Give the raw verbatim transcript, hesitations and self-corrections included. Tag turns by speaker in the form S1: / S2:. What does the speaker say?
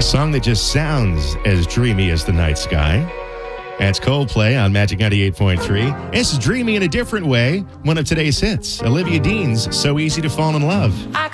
S1: song that just sounds as dreamy as the night sky. That's Coldplay on Magic ninety-eight point three. It's dreamy in a different way. One of today's hits, Olivia Dean's So Easy to Fall in Love.